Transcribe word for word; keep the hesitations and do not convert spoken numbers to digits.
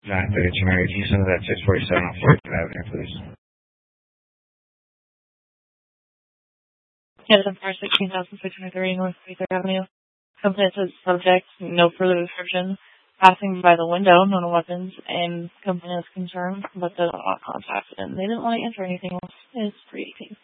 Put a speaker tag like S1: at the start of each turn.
S1: nine thirty-two Mary, can you send that six forty-seven on forty-fifth Avenue, please?
S2: Yes, I'm for sixteen thousand six hundred thirty North thirty-third Avenue. Complaint says subject, no further description. Passing by the window, no weapons, and complaint is concerned, but does not contact, and they didn't want to answer anything else. It's three eighteen.